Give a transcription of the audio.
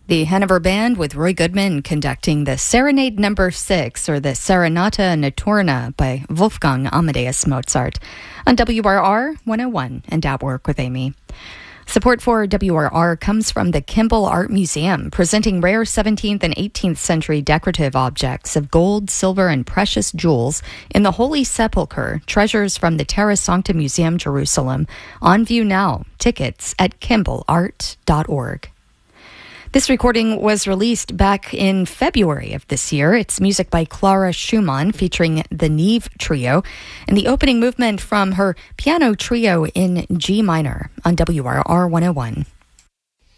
The Hanover Band with Roy Goodman conducting the Serenade No. 6, or the Serenata Notturna by Wolfgang Amadeus Mozart, on WRR 101 and At Work with Amy. Support for WRR comes from the Kimball Art Museum, presenting rare 17th and 18th century decorative objects of gold, silver, and precious jewels in the Holy Sepulchre, treasures from the Terra Sancta Museum, Jerusalem. On view now. Tickets at kimballart.org. This recording was released back in February of this year. It's music by Clara Schumann featuring the Neve Trio and the opening movement from her piano trio in G minor on WRR 101.